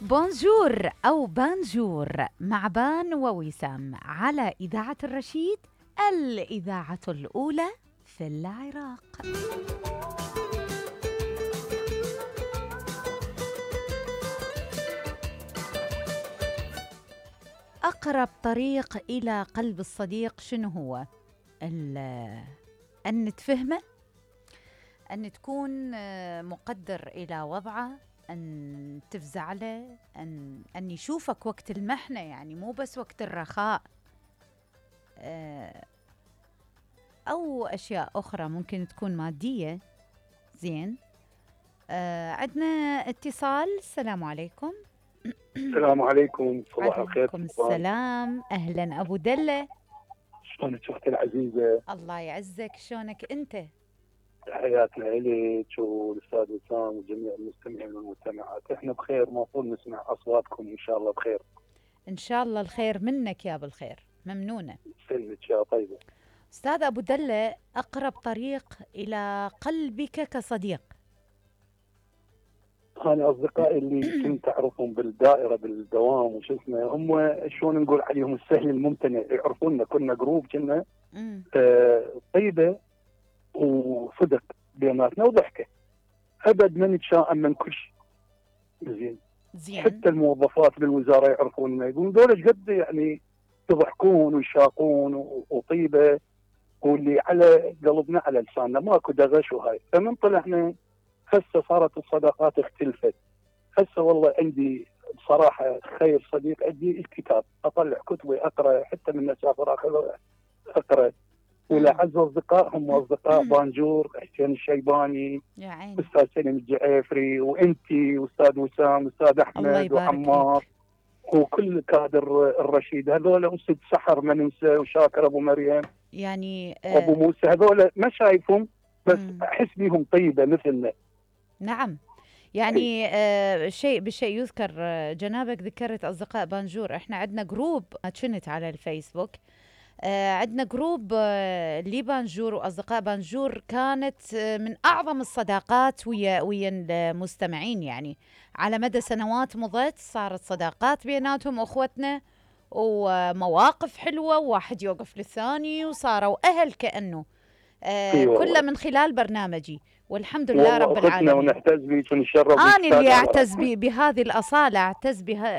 بونجور أو بانجور مع بان ووسام على إذاعة الرشيد، الإذاعة الأولى في العراق. أقرب طريق إلى قلب الصديق شنو هو؟ أن تفهمه، أن تكون مقدر إلى وضعه، أن تفزع له، أن يشوفك وقت المحنة، يعني مو بس وقت الرخاء، أو أشياء أخرى ممكن تكون مادية. زين. عندنا اتصال. السلام عليكم. السلام عليكم، صباح الخير. عليكم السلام، أهلا أبو دلة. شلونك اختي العزيزة؟ الله يعزك، شلونك أنت؟ تحياتنا إليك والاستاذ وسام وجميع المستمعين والمستمعات، احنا بخير، المفروض نسمع اصواتكم ان شاء الله بخير. إن شاء الله الخير منك يا بالخير، ممنونة. سلمك يا طيبة. أستاذ أبو دلة، أقرب طريق إلى قلبك كصديق؟ أنا أصدقائي اللي كنت أعرفهم بالدائرة بالدوام وشو اسمه، هم شلون نقول عليهم السهل الممتنع، يعرفونا، كنا جروب، كنا طيبة وصدق بيناتنا وضحكة، أبد ما نتشائم من كل شيء. زين. حتى الموظفات بالوزارة يعرفونا، يقولون دول ايش قد يعني يضحكون ويشاقون وطيبة، واللي على قلبنا على لساننا، ماكو دغش وهاي. فمن طلعنا هسه صارت الصداقات اختلفت. هسه والله عندي بصراحة خير صديق عندي الكتاب، أطلع كتبي أقرأ، حتى من أسافر أقرأ. والأعز أصدقاء هم أصدقاء بانجور، حسين الشيباني، أستاذ سليم الجعيفري، وأنتي وأستاذ وسام، أستاذ أحمد وعمار، وكل كادر الرشيد، هذول وسد سحر ما ننسى، وشاكر أبو مريم يعني أبو موسى، هذول ما شايفهم بس أحس بيهم طيبة مثلنا. نعم. يعني شيء بالشيء يذكر. جنابك ذكرت أصدقاء بانجور، احنا عندنا جروب كنت على الفيسبوك، عندنا جروب لي بانجور وأصدقاء بانجور، كانت من أعظم الصداقات ويا المستمعين، يعني على مدى سنوات مضت صارت صداقات بيناتهم أخوتنا، ومواقف حلوة، وواحد يوقف للثاني، وصاروا أهل كأنه كله من خلال برنامجي، والحمد لله رب العالمين. ونحتز بيك ونشرف. أنا اللي أعتز بهذه الأصالة، أعتز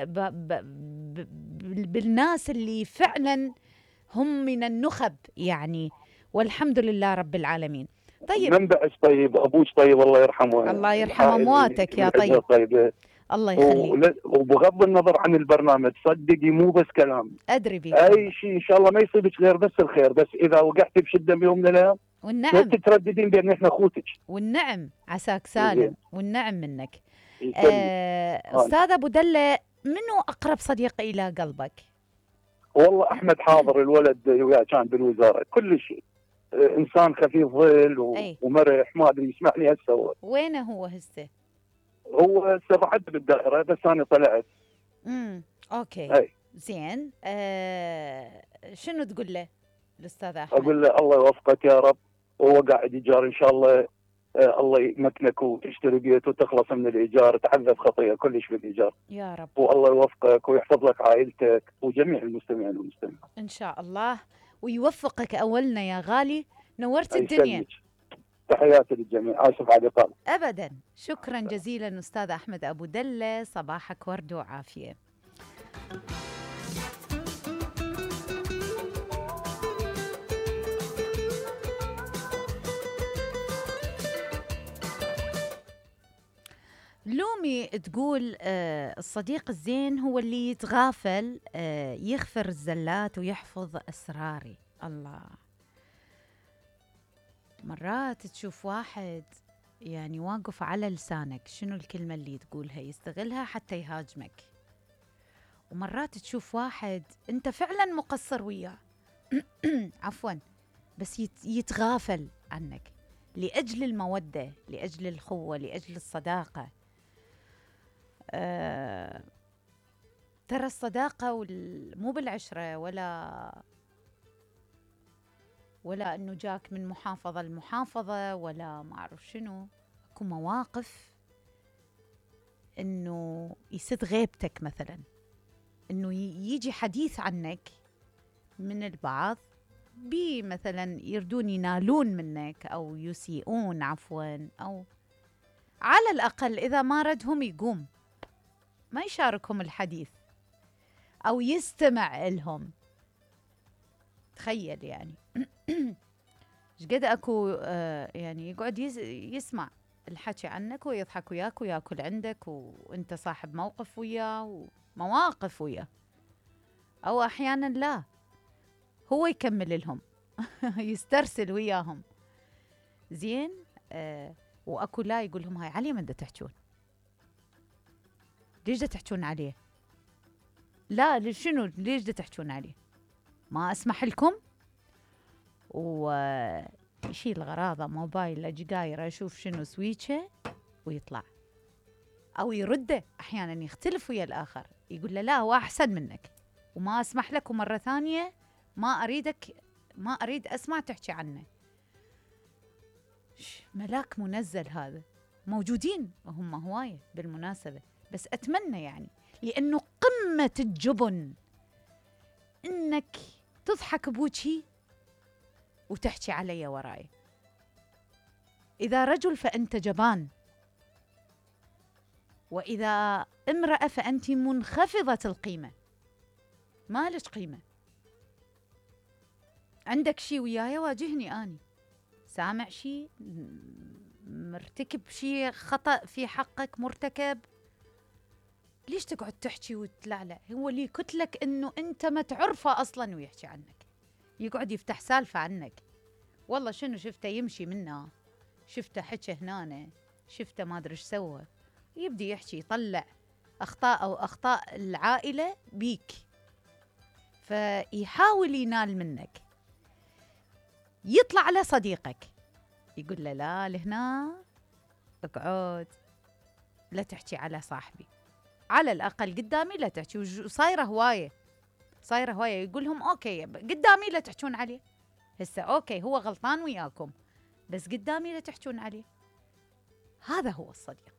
بالناس اللي فعلا هم من النخب يعني، والحمد لله رب العالمين. طيب، منبعث طيب، أبوك طيب، الله يرحمه. الله يرحم أمواتك يا طيب. طيبة. الله يخليك. وبغض النظر عن البرنامج، صدقي مو بس كلام، أدري بيك، أي شيء إن شاء الله ما يصيبك غير بس الخير، بس إذا وقعتي بشدة بيوم من الأيام والنعم لا تترددين بأن إحنا أخوتك. والنعم، عساك سالم، والنعم منك. أستاذ أبو دلة، منو أقرب صديق إلى قلبك؟ والله أحمد حاضر، الولد وياه كان بالوزارة، كل شيء، إنسان خفيف ظل ومرح، ما أدري يسمعني هسه. وينه هو هسه؟ هو سبعد بالدائرة، بس أنا طلعت. أوكي. زين. شنو تقول له الأستاذ أحمد؟ أقول له الله يوفقك يا رب، وهو قاعد إيجار إن شاء الله، الله يمكنك وتشتري بيت وتخلص من الإيجار، تعذب خطية كلش بالإيجار يا رب، والله يوفقك ويحفظ لك عائلتك وجميع المستمعين والمستمعات إن شاء الله، ويوفقك أولنا يا غالي، نورت الدنيا. تحياتي للجميع، آسف على الإطالة. أبدا، شكرا جزيلا أستاذ أحمد أبو دلة، صباحك ورد وعافية. لومي تقول الصديق الزين هو اللي يتغافل، يغفر الزلات ويحفظ أسراري. الله، مرات تشوف واحد يعني واقف على لسانك، شنو الكلمة اللي تقولها يستغلها حتى يهاجمك، ومرات تشوف واحد انت فعلا مقصر وياه عفوا، بس يتغافل عنك لأجل المودة، لأجل الخوة، لأجل الصداقة. ترى الصداقة مو بالعشرة ولا أنه جاك من محافظة لمحافظة ولا ما أعرف شنو، اكو مواقف أنه إنه يسد غيبتك مثلا، إنه يجي حديث عنك من البعض مثلا يردون ينالون منك أو يسيئون عفوا، أو على الأقل إذا ما ردهم يقوم ما يشاركهم الحديث أو يستمع لهم. تخيل يعني ايش قد اكو يعني يقعد يسمع الحكي عنك ويضحك وياك وياكل عندك وانت صاحب موقف وياه ومواقف وياه، او احيانا لا هو يكمل لهم يسترسل وياهم زين. واكو لا يقول لهم هاي علي من دا تحجون، ليش دا تحجون عليه؟ لا شنو ليش دا تحجون عليه؟ ما اسمح لكم. ويشيل غراضه موبايله جدايره يشوف شنو سويتشه ويطلع، او يرده احيانا يختلف ويا الاخر يقول له لا هو احسن منك وما اسمح لك، ومره ثانيه ما اريد اسمع تحكي عنه. ملاك منزل هذا، موجودين هم هوايه بالمناسبه، بس اتمنى يعني لانه قمه الجبن انك تضحك بوجهي وتحكي علي وراي. إذا رجل فأنت جبان، وإذا امرأة فأنت منخفضة القيمة، ما لك قيمة. عندك شي وياي واجهني أني، سامع شي مرتكب شي خطأ في حقك مرتكب، ليش تقعد تحكي وتلعلع؟ هو اللي كتلك إنه أنت ما تعرفه أصلاً ويحكي عنك، يقعد يفتح سالفة عنك. والله شنو شفته يمشي منه، شفته حكى هنا، شفته ما أدري إيش سوى، يبدي يحكي يطلع أخطاء أو أخطاء العائلة بيك، فيحاول ينال منك. يطلع على صديقك يقول له لا لهنا اقعد، لا تحكي على صاحبي، على الأقل قدامي لا تحكي. وصايرة هواية يقول لهم أوكي قدامي لا تحكون عليه، هسه أوكي هو غلطان وياكم بس قدامي لا تحكون عليه. هذا هو الصديق.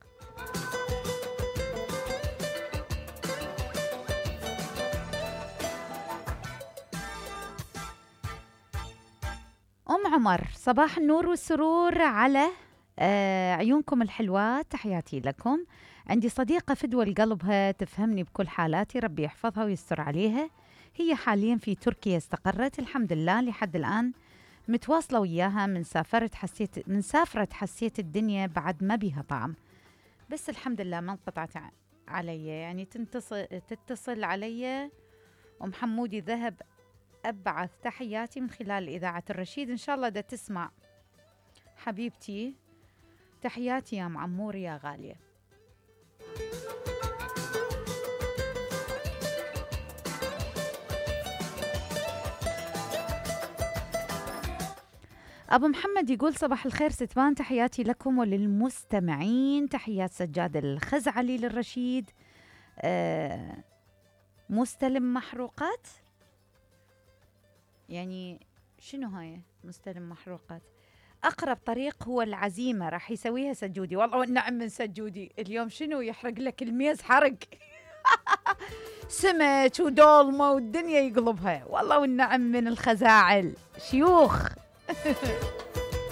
أم عمر، صباح النور والسرور على عيونكم الحلوات، تحياتي لكم. عندي صديقة فدوى لقلبها تفهمني بكل حالاتي، ربي يحفظها ويستر عليها. هي حاليا في تركيا، استقرت الحمد لله لحد الآن، متواصلة وياها. من سافرت حسيت الدنيا بعد ما بيها طعم، بس الحمد لله ما انقطعت علي، يعني تتصل علي. أم حمودي ذهب أبعث تحياتي من خلال إذاعة الرشيد، إن شاء الله دا تسمع حبيبتي. تحياتي يا معمور يا غالية. أبو محمد يقول صباح الخير ستبان، تحياتي لكم وللمستمعين. تحيات سجاد الخزعلي للرشيد. مستلم محروقات، يعني شنو هاي مستلم محروقات؟ أقرب طريق هو العزيمة، راح يسويها سجودي. والله والنعم من سجودي اليوم شنو يحرق لك الميز حرق سمك ودولمة والدنيا يقلبها، والله والنعم من الخزاعل شيوخ